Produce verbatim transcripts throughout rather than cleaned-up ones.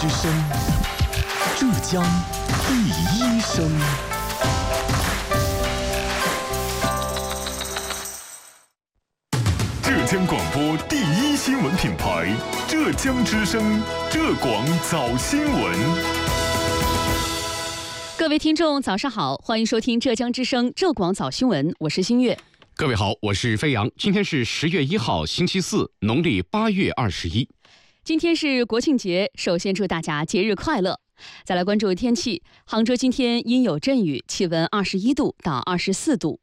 之声，浙江第一声。浙江广播第一新闻品牌，浙江之声，浙广早新闻。 各位听众，早上好，欢迎收听浙江之声浙广早新闻，我是新月。 各位好，我是飞扬。今天是十月一号，星期四，农历八月二十一。 今天是国庆节，首先祝大家节日快乐。再来关注天气，杭州今天阴有阵雨，气温二十一度到二十四度。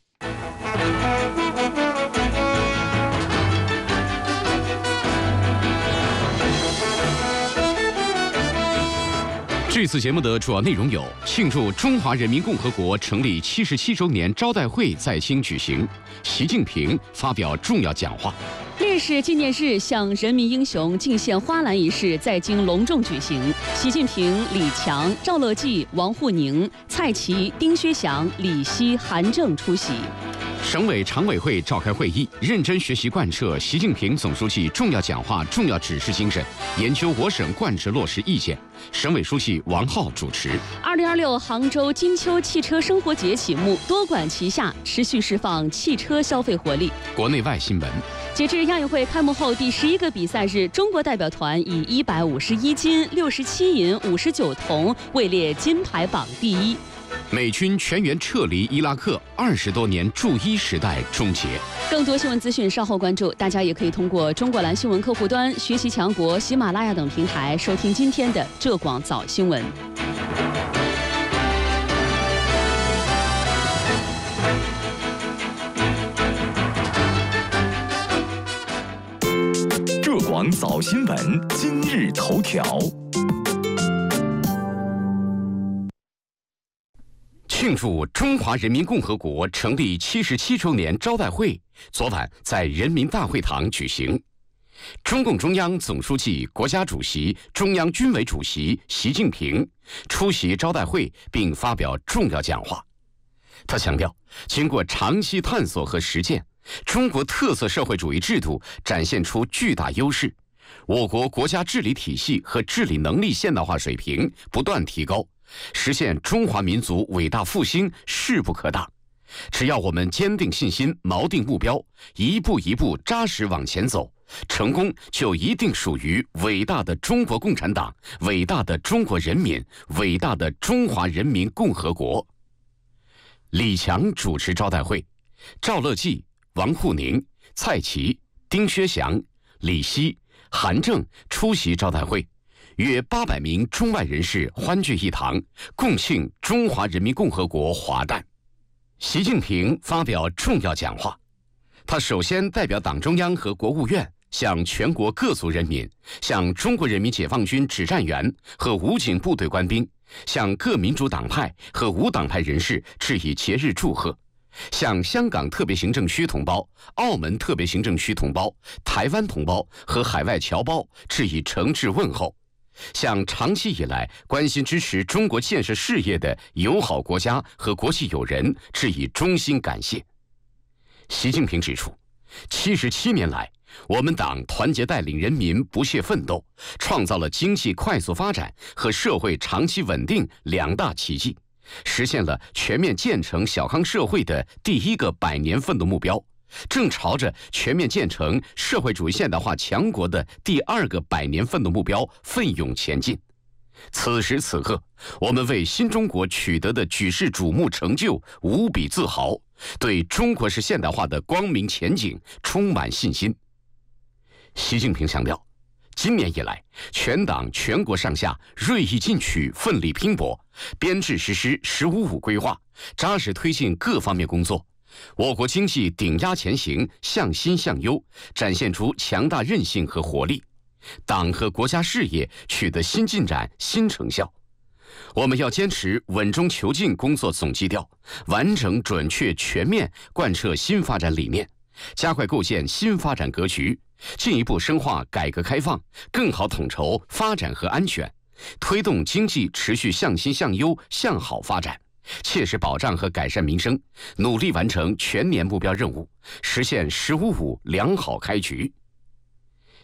这次节目的主要内容有：庆祝中华人民共和国成立七十七周年招待会在京举行，习近平发表重要讲话； 烈士纪念日向人民英雄敬献花篮仪式在京隆重举行，习近平、李强、赵乐际、王沪宁、蔡奇、丁薛祥、李希、韩正出席。 省委常委会召开会议，认真学习贯彻习近平总书记重要讲话、重要指示精神，研究我省贯彻落实意见。省委书记王浩主持。 二零二六杭州金秋汽车生活节启幕，多管齐下，持续释放汽车消费活力。 国内外新闻。 截至亚运会开幕后第十一个比赛日，中国代表团以一百五十一金、六十七银、五十九铜位列金牌榜第一。 美军全员撤离伊拉克，二十多年驻伊时代终结。 更多新闻资讯稍后关注，大家也可以通过中国蓝新闻客户端、学习强国、喜马拉雅等平台收听今天的浙广早新闻。 浙广早新闻今日头条。 庆祝中华人民共和国成立七十七周年招待会昨晚在人民大会堂举行。中共中央总书记、国家主席、中央军委主席习近平出席招待会并发表重要讲话。他强调，经过长期探索和实践，中国特色社会主义制度展现出巨大优势，我国国家治理体系和治理能力现代化水平不断提高，实现中华民族伟大复兴势不可挡。只要我们坚定信心，锚定目标，一步一步扎实往前走，成功就一定属于伟大的中国共产党、伟大的中国人民、伟大的中华人民共和国。李强主持招待会，赵乐际、王沪宁、蔡奇、丁薛祥、李希、韩正出席招待会，约八百名中外人士欢聚一堂，共庆中华人民共和国华诞。习近平发表重要讲话，他首先代表党中央和国务院向全国各族人民、向中国人民解放军指战员和武警部队官兵、向各民主党派和无党派人士致以节日祝贺，向香港特别行政区同胞、澳门特别行政区同胞、台湾同胞和海外侨胞致以诚挚问候，向长期以来关心支持中国建设事业的友好国家和国际友人致以衷心感谢。习近平指出，七十七年来，我们党团结带领人民不懈奋斗，创造了经济快速发展和社会长期稳定两大奇迹，实现了全面建成小康社会的第一个百年奋斗目标，正朝着全面建成社会主义现代化强国的第二个百年奋斗目标奋勇前进。此时此刻，我们为新中国取得的举世瞩目成就无比自豪，对中国式现代化的光明前景充满信心。习近平强调，今年以来，全党全国上下锐意进取，奋力拼搏，编制实施“十五五”规划，扎实推进各方面工作，我国经济顶压前行，向新向优，展现出强大韧性和活力，党和国家事业取得新进展、新成效。我们要坚持稳中求进工作总基调，完整、准确、全面贯彻新发展理念，加快构建新发展格局，进一步深化改革开放，更好统筹发展和安全，推动经济持续向新向优向好发展，切实保障和改善民生，努力完成全年目标任务，实现“十五五”良好开局。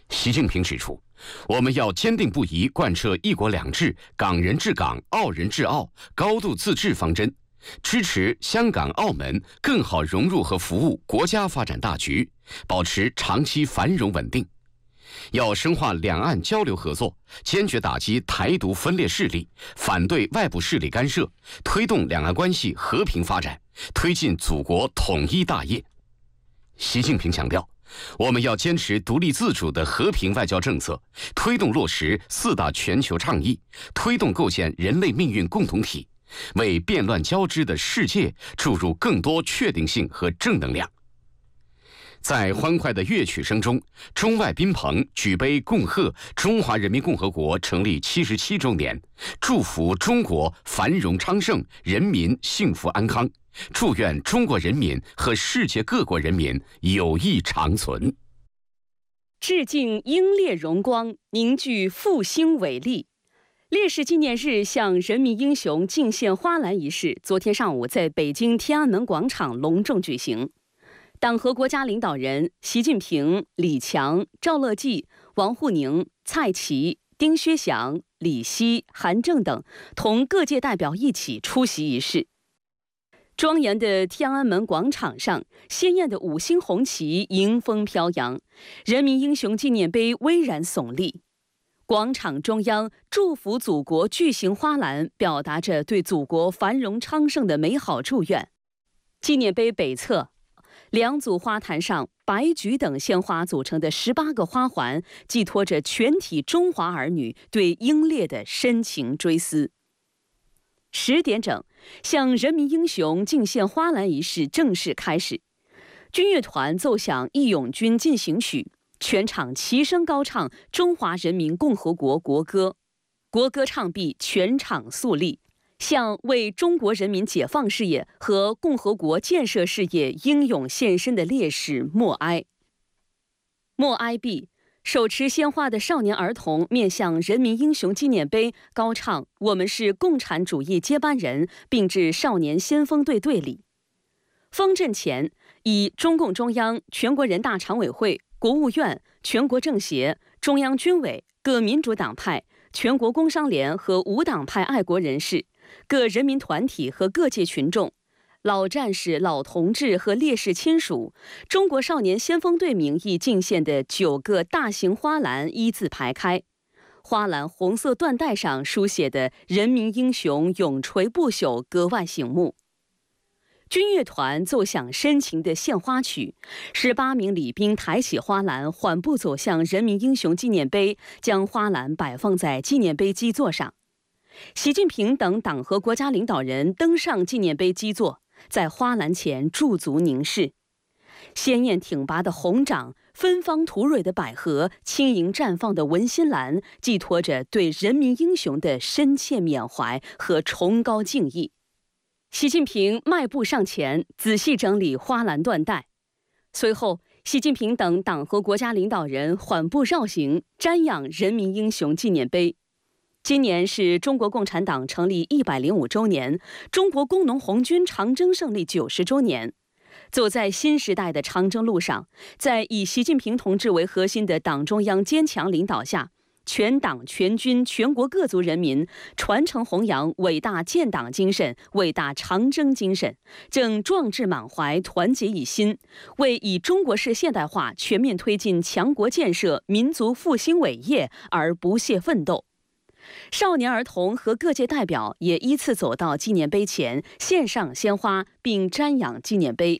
习近平指出，我们要坚定不移贯彻一国两制、港人治港、澳人治澳、高度自治方针，支持香港、澳门更好融入和服务国家发展大局，保持长期繁荣稳定。要深化两岸交流合作，坚决打击台独分裂势力，反对外部势力干涉，推动两岸关系和平发展，推进祖国统一大业。习近平强调，我们要坚持独立自主的和平外交政策，推动落实四大全球倡议，推动构建人类命运共同体，为变乱交织的世界注入更多确定性和正能量。在欢快的乐曲声中，中外宾朋举杯共贺中华人民共和国成立七十七周年，祝福中国繁荣昌盛，人民幸福安康，祝愿中国人民和世界各国人民友谊长存。 致敬英烈荣光，凝聚复兴伟力。烈士纪念日向人民英雄敬献花篮仪式，昨天上午在北京天安门广场隆重举行。党和国家领导人习近平、李强、赵乐际、王沪宁、蔡奇、丁薛祥、李希、韩正等同各界代表一起出席仪式。庄严的天安门广场上，鲜艳的五星红旗迎风飘扬，人民英雄纪念碑巍然耸立。广场中央祝福祖国巨型花篮表达着对祖国繁荣昌盛的美好祝愿。纪念碑北侧，两组花坛上白菊等鲜花组成的十八个花环，寄托着全体中华儿女对英烈的深情追思。十点整，向人民英雄敬献花篮仪式正式开始。军乐团奏响《义勇军进行曲》，全场齐声高唱中华人民共和国国歌。国歌唱毕，全场肃立，向为中国人民解放事业和共和国建设事业英勇献身的烈士默哀。默哀毕，手持鲜花的少年儿童面向人民英雄纪念碑高唱“我们是共产主义接班人”，并致少年先锋队队礼。封阵前，以中共中央、全国人大常委会、国务院、全国政协、中央军委、各民主党派、全国工商联和无党派爱国人士、各人民团体和各界群众、老战士、老同志和烈士亲属、中国少年先锋队名义敬献的九个大型花篮依次排开，花篮红色缎带上书写的“人民英雄永垂不朽”格外醒目。军乐团奏响深情的献花曲，十八名礼兵抬起花篮，缓步走向人民英雄纪念碑，将花篮摆放在纪念碑基座上。习近平等党和国家领导人登上纪念碑基座，在花篮前驻足凝视。鲜艳挺拔的红掌、芬芳吐蕊的百合、轻盈绽放的文心兰，寄托着对人民英雄的深切缅怀和崇高敬意。习近平迈步上前，仔细整理花篮缎带。随后，习近平等党和国家领导人缓步绕行，瞻仰人民英雄纪念碑。今年是中国共产党成立一百零五周年，中国工农红军长征胜利九十周年。走在新时代的长征路上，在以习近平同志为核心的党中央坚强领导下，全党全军全国各族人民传承弘扬伟大建党精神、伟大长征精神，正壮志满怀、团结一心，为以中国式现代化全面推进强国建设、民族复兴伟业而不懈奋斗。少年儿童和各界代表也依次走到纪念碑前，献上鲜花，并瞻仰纪念碑。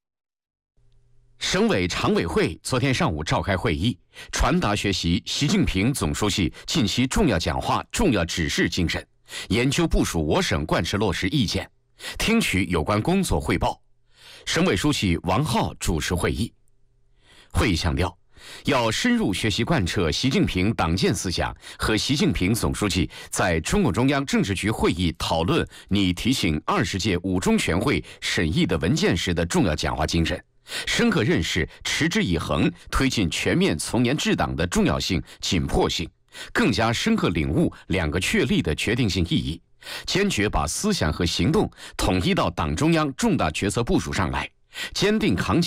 省委常委会昨天上午召开会议，传达学习习近平总书记近期重要讲话、重要指示精神，研究部署我省贯彻落实意见，听取有关工作汇报。省委书记王浩主持会议。会议强调，要深入学习贯彻习近平党建思想和习近平总书记在中共中央政治局会议讨论拟提请二十届五中全会审议的文件时的重要讲话精神，深刻认识持之以恒推进全面从严治党的重要性、紧迫性，更加深刻领悟两个确立的决定性意义，坚决把思想和行动统一到党中央重大决策部署上来，坚定扛起